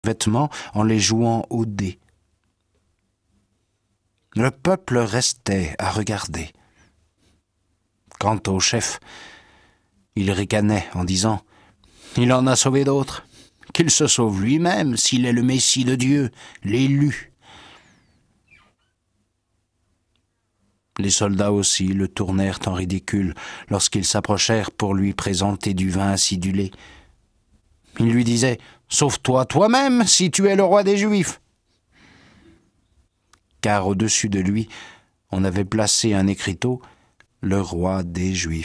vêtements en les jouant aux dés. Le peuple restait à regarder. Quant au chef, il ricanait en disant « Il en a sauvé d'autres. Qu'il se sauve lui-même s'il est le Messie de Dieu, l'élu. » Les soldats aussi le tournèrent en ridicule lorsqu'ils s'approchèrent pour lui présenter du vin acidulé. Ils lui disaient « Sauve-toi toi-même si tu es le roi des Juifs !» Car au-dessus de lui, on avait placé un écriteau « Le roi des Juifs ».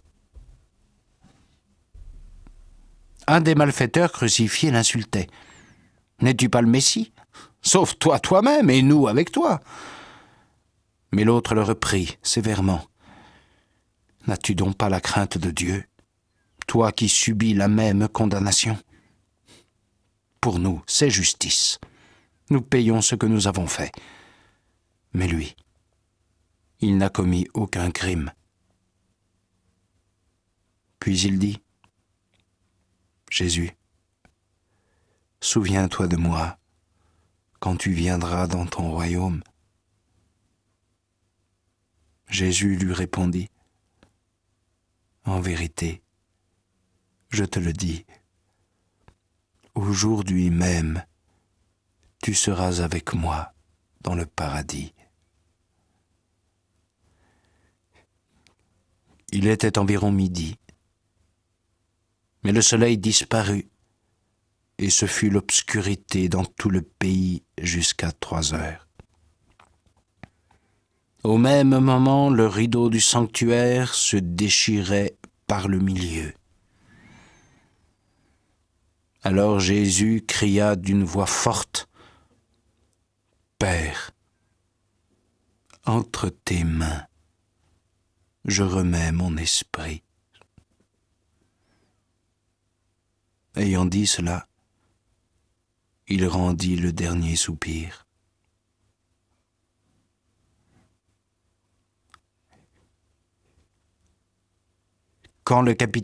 Un des malfaiteurs crucifiés l'insultait. « N'es-tu pas le Messie ? Sauve-toi toi-même et nous avec toi !» Mais l'autre le reprit sévèrement. « N'as-tu donc pas la crainte de Dieu, toi qui subis la même condamnation ? Pour nous, c'est justice. Nous payons ce que nous avons fait. Mais lui, il n'a commis aucun crime. » Puis il dit « Jésus, souviens-toi de moi quand tu viendras dans ton royaume. » Jésus lui répondit « En vérité, je te le dis, aujourd'hui même, tu seras avec moi dans le paradis. » Il était environ midi, mais le soleil disparut et ce fut l'obscurité dans tout le pays jusqu'à 3 heures. Au même moment, le rideau du sanctuaire se déchirait par le milieu. Alors Jésus cria d'une voix forte « Père, entre tes mains, je remets mon esprit. » Ayant dit cela, il rendit le dernier soupir. Quand le capitaine